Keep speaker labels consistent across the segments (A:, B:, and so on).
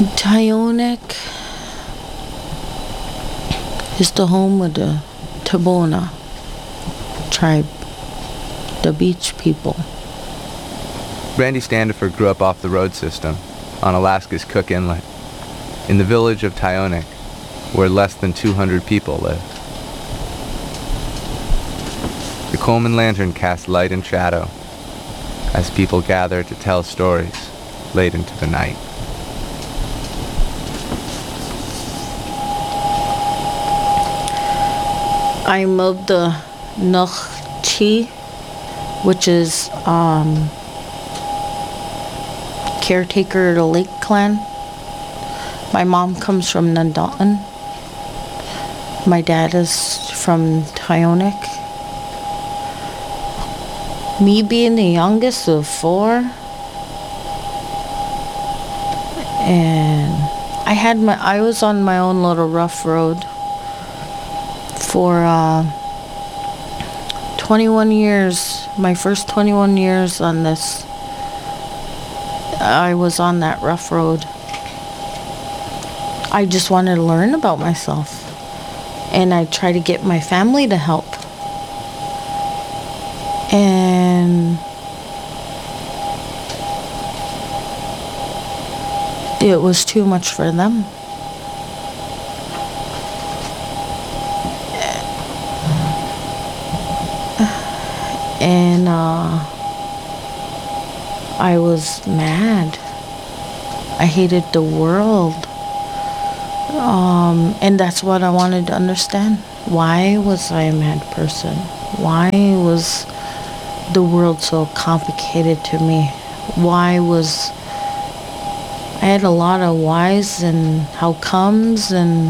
A: Tyonek is the home of the Tabona tribe, the beach people.
B: Brandy Standifer grew up off the road system on Alaska's Cook Inlet, in the village of Tyonek, where less than 200 people live. The Coleman Lantern casts light and shadow as people gather to tell stories late into the night.
A: I'm of the Nukchi, which is caretaker of the Lake Clan. My mom comes from Nundawan. My dad is from Tyonek. Me being the youngest of four, and I was on my own little rough road for 21 years. My first 21 years on this, I was on that rough road. I just wanted to learn about myself, and I tried to get my family to help. And it was too much for them. And I was mad. I hated the world. And that's what I wanted to understand. Why was I a mad person? Why was the world so complicated to me? I had a lot of whys and how comes, and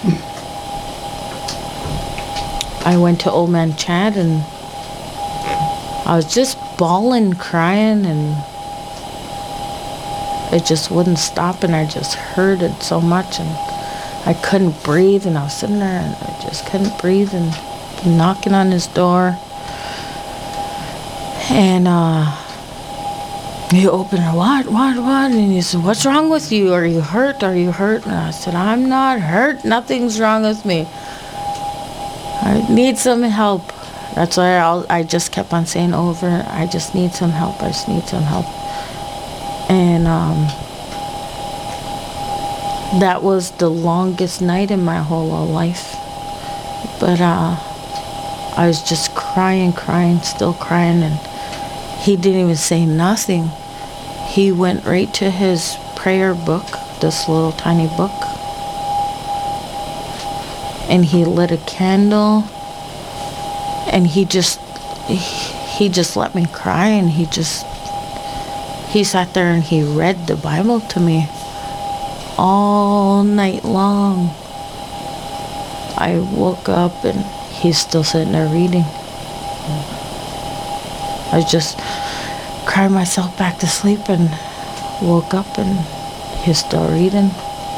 A: I went to Old Man Chad, and I was just bawling, crying, and it just wouldn't stop, and I just heard it so much, and I couldn't breathe, and I was sitting there, and I just couldn't breathe, and knocking on his door. And he opened it, what? And he said, what's wrong with you? Are you hurt? And I said, I'm not hurt. Nothing's wrong with me. I need some help. That's why I just kept on saying over, I just need some help. And that was the longest night in my whole life. But I was just crying, still crying, and he didn't even say nothing. He went right to his prayer book, this little tiny book, and he lit a candle, and he just let me cry, and he sat there and he read the Bible to me all night long. I woke up and he's still sitting there reading. I just cried myself back to sleep and woke up and he's still reading.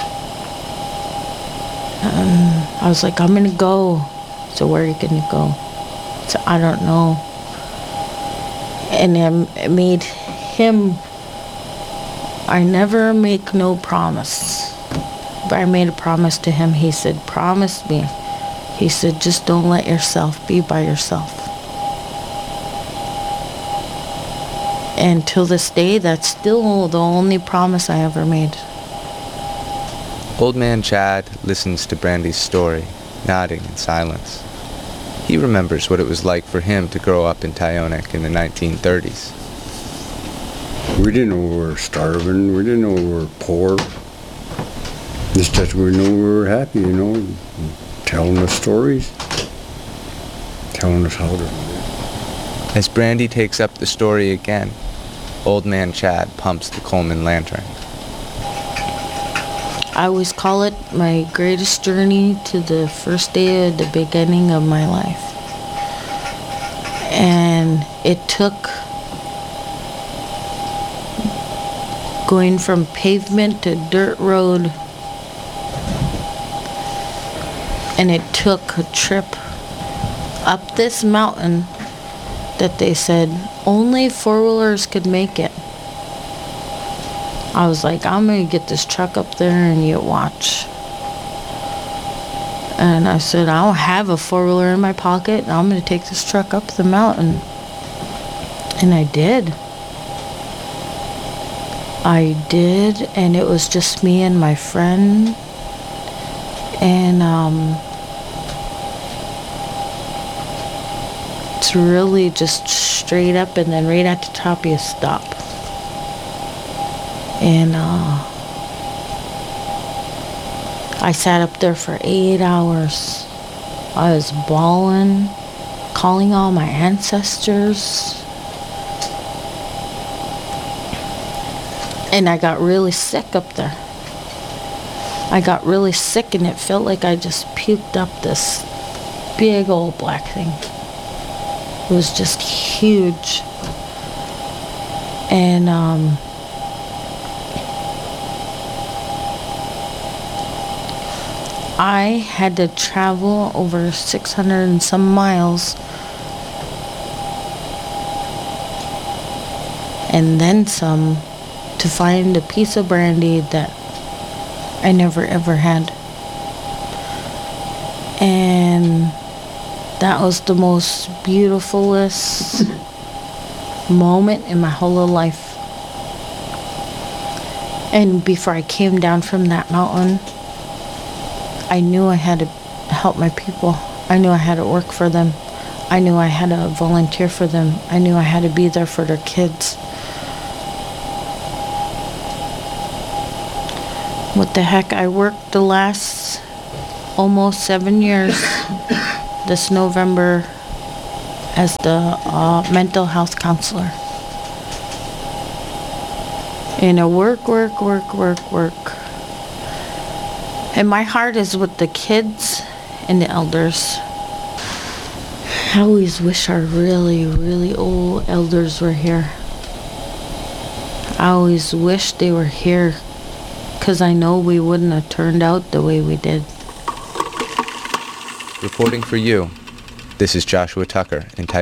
A: I was like, I'm gonna go. So where are you gonna go? So I don't know. And it made him, I never make no promise. But I made a promise to him. He said, promise me. He said, just don't let yourself be by yourself. And till this day, that's still the only promise I ever made.
B: Old Man Chad listens to Brandy's story, nodding in silence. He remembers what it was like for him to grow up in Tyonek in the 1930s.
C: We didn't know we were starving. We didn't know we were poor. Just that we knew we were happy, telling us stories, telling us how to.
B: As Brandy takes up the story again, Old Man Chad pumps the Coleman Lantern.
A: I always call it my greatest journey to the first day of the beginning of my life. And it took going from pavement to dirt road, and it took a trip up this mountain that they said only four-wheelers could make it. I was like, I'm going to get this truck up there and you watch. And I said, I don't have a four-wheeler in my pocket. And I'm going to take this truck up the mountain. And I did. And it was just me and my friend. And it's really just straight up, and then right at the top you stop. And I sat up there for 8 hours. I was bawling, calling all my ancestors. And I got really sick up there. I got really sick, and it felt like I just puked up this big old black thing. It was just huge. And I had to travel over 600 and some miles and then some to find a piece of brandy that I never ever had. And that was the most beautifulest moment in my whole life. And before I came down from that mountain, I knew I had to help my people. I knew I had to work for them. I knew I had to volunteer for them. I knew I had to be there for their kids. What the heck, I worked the last almost 7 years this November as the mental health counselor. And I work. And my heart is with the kids and the elders. I always wish our really, really old elders were here. I always wish they were here, because I know we wouldn't have turned out the way we did.
B: Reporting for you, this is Joshua Tucker in